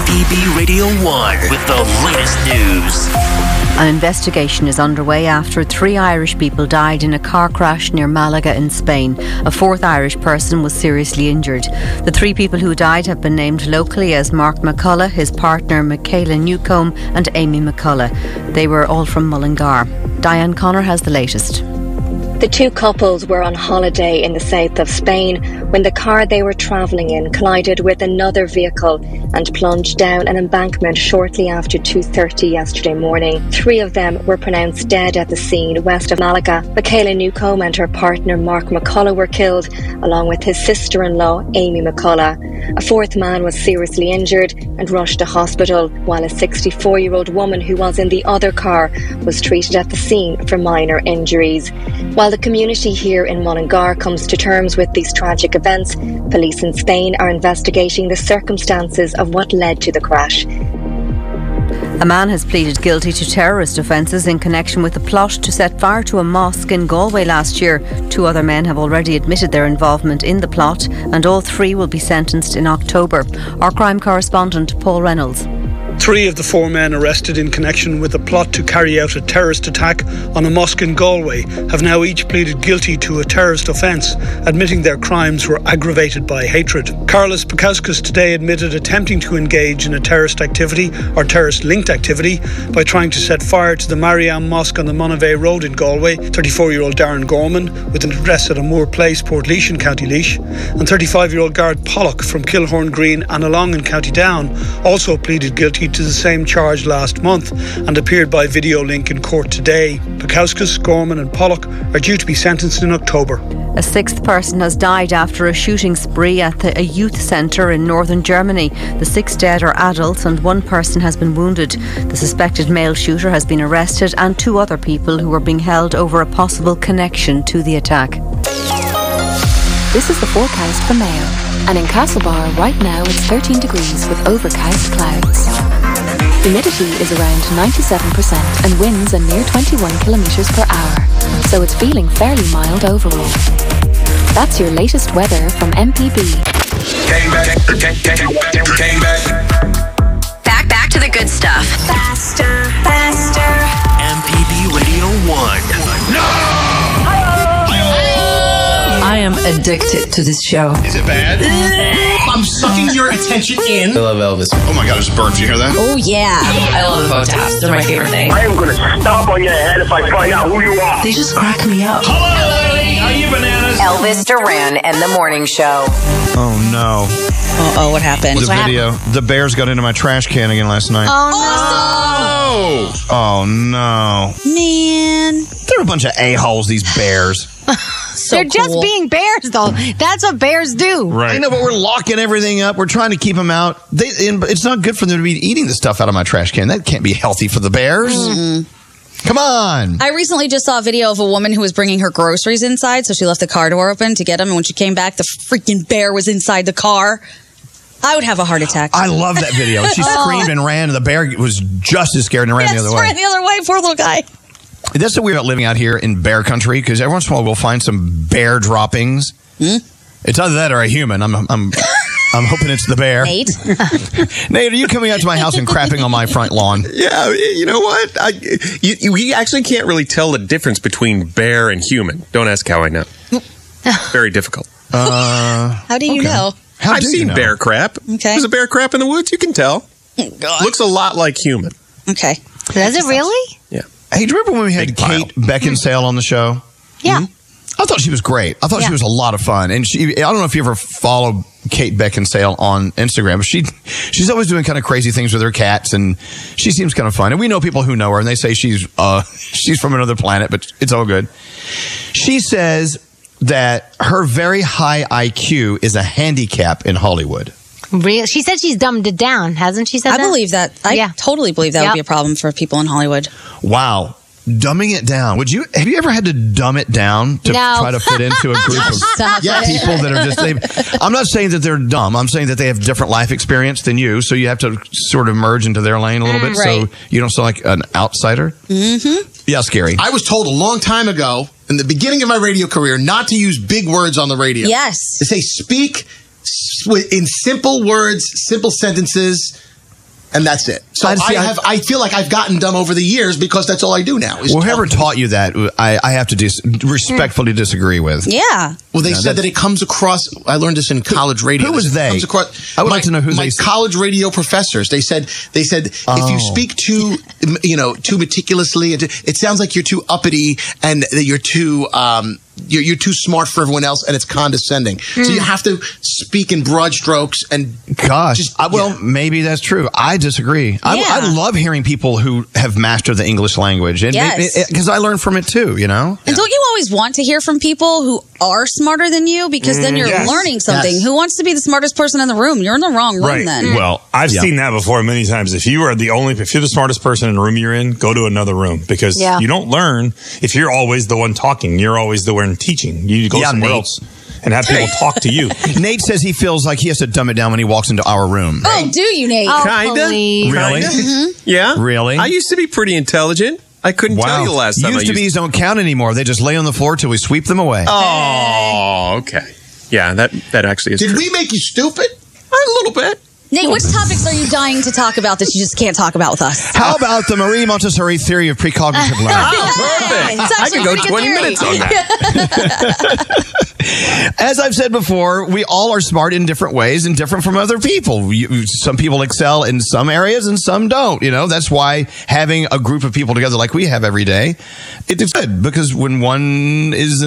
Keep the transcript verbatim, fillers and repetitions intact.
P B Radio one with the latest news. An investigation is underway after three Irish people died in a car crash near Malaga in Spain. A fourth Irish person was seriously injured. The three people who died have been named locally as Mark McCullough, his partner Michaela Newcomb and Amy McCullough. They were all from Mullingar. Diane Connor has the latest. The two couples were on holiday in the south of Spain when the car they were travelling in collided with another vehicle and plunged down an embankment shortly after two thirty yesterday morning. Three of them were pronounced dead at the scene west of Malaga. Michaela Newcomb and her partner Mark McCullough were killed, along with his sister-in-law Amy McCullough. A fourth man was seriously injured and rushed to hospital, while a sixty-four-year-old woman who was in the other car was treated at the scene for minor injuries. While the community here in Mullingar comes to terms with these tragic events, police in Spain are investigating the circumstances of what led to the crash. A man has pleaded guilty to terrorist offences in connection with a plot to set fire to a mosque in Galway last year. Two other men have already admitted their involvement in the plot, and all three will be sentenced in October. Our crime correspondent, Paul Reynolds. Three of the four men arrested in connection with a plot to carry out a terrorist attack on a mosque in Galway have now each pleaded guilty to a terrorist offence, admitting their crimes were aggravated by hatred. Carlos Pakauskas today admitted attempting to engage in a terrorist activity or terrorist-linked activity by trying to set fire to the Mariam Mosque on the Monavea Road in Galway. thirty-four-year-old Darren Gorman, with an address at Moore Place, Portlaoise in County Laois, and thirty-five-year-old Garth Pollock from Kilhorn Green and Along in County Down also pleaded guilty to the same charge last month and appeared by video link in court today. Pakauskas, Gorman and Pollock are due to be sentenced in October. A sixth person has died after a shooting spree at the, a youth centre in northern Germany. The six dead are adults and one person has been wounded. The suspected male shooter has been arrested and two other people who are being held over a possible connection to the attack. This is the forecast for Mayo. And in Castlebar right now it's thirteen degrees with overcast clouds. Humidity is around ninety-seven percent and winds are near twenty-one kilometres per hour, so it's feeling fairly mild overall. That's your latest weather from M P B. Came back, came back. Back, back to the good stuff. Faster, faster. M P B Radio one. No! I am addicted to this show. Is it bad? I'm sucking your attention in. I love Elvis. Oh my God, it's burnt. Did you hear that? Oh yeah. I love the photographs. They're my favorite thing. I am going to stomp on your head if I find out who you are. They just crack me up. Hello, lady. Are you bananas? Elvis Duran and the Morning Show. Oh no. Uh-oh, what happened? The what video. Happened? The bears got into my trash can again last night. Oh no. Oh, oh no. Man. They're a bunch of a-holes, these bears. So They're cool. just being bears, though. That's what bears do. Right. I know, but we're locking everything up. We're trying to keep them out. They, and it's not good for them to be eating the stuff out of my trash can. That can't be healthy for the bears. Mm-hmm. Come on. I recently just saw a video of a woman who was bringing her groceries inside, so she left the car door open to get them, and when she came back, the freaking bear was inside the car. I would have a heart attack. I love that video. She screamed and ran, and the bear was just as scared and ran yes, the other way. ran the other way. Poor little guy. That's the weird about living out here in bear country, because every once in a while we'll find some bear droppings. Hmm? It's either that or a human. I'm, I'm, I'm hoping it's the bear. Nate, Nate, are you coming out to my house and crapping on my front lawn? Yeah, you know what? I, you, you, we actually can't really tell the difference between bear and human. Don't ask how I know. Very difficult. Uh, how do you okay. know? How I've do seen you know? bear crap. Okay. There's a bear crap in the woods. You can tell. God. Looks a lot like human. Okay. Does it really? Yeah. Hey, do you remember when we had Big Kate Beckinsale on the show? Yeah. Mm-hmm. I thought she was great. I thought Yeah. she was a lot of fun. And she, I don't know if you ever followed Kate Beckinsale on Instagram, but she, she's always doing kind of crazy things with her cats, and she seems kind of fun. And we know people who know her, and they say she's, uh, she's from another planet, but it's all good. She says that her very high I Q is a handicap in Hollywood. Real? She said she's dumbed it down, hasn't she said I that? believe that. I Yeah. totally believe that Yep. would be a problem for people in Hollywood. Wow. Dumbing it down. Would you have you ever had to dumb it down to No. try to fit into a group of Stop yeah, it. people that are just they I'm not saying that they're dumb. I'm saying that they have different life experience than you, so you have to sort of merge into their lane a little bit Right. so you don't sound like an outsider. Mm-hmm. Yeah, scary. I was told a long time ago in the beginning of my radio career not to use big words on the radio. Yes. To say speak s- in simple words, simple sentences. and that's it. So I I, see, I- have, I feel like I've gotten dumb over the years because that's all I do now. is Well, whoever talk. taught you that, I, I have to dis- respectfully disagree with. Yeah. Well, they Yeah, said that- that it comes across. I learned this in college radio. who was This they? Comes across, I would my, like to know who my they- college radio professors. They said they said if Oh. you speak too, you know, too meticulously, it, it sounds like you're too uppity and that you're too. Um, you're, you're too smart for everyone else, and it's condescending. So you have to speak in broad strokes and Gosh, Just- I, well, yeah. maybe that's true. I disagree. I, Yeah. I love hearing people who have mastered the English language, and Yes. because I learn from it too. You know, And don't you always want to hear from people who are smarter than you? Because then you're Yes. learning something. Yes. Who wants to be the smartest person in the room? You're in the wrong room Right. then. Well, I've Yeah. seen that before many times. If you are the only, if you're the smartest person in the room you're in, go to another room because Yeah. you don't learn if you're always the one talking. You're always the one teaching. You go Yeah, somewhere Nate. else and have people talk to you. Nate says he feels like he has to dumb it down when he walks into our room. Oh, do you, Nate? Oh, Kinda. please. Really? Yeah. Really? I used to be pretty intelligent. I couldn't tell you the last time Used I to used be's don't count anymore. They just lay on the floor till we sweep them away. Oh, okay. Yeah, that that actually is did true. we make you stupid? A little bit. Nate, which topics are you dying to talk about that you just can't talk about with us? How about the Marie Montessori theory of precognitive learning? Perfect. It's I actually could go a pretty good twenty theory. minutes on that. As I've said before, we all are smart in different ways and different from other people. You, some people excel in some areas and some don't. You know, that's why having a group of people together like we have every day, it is good because when one is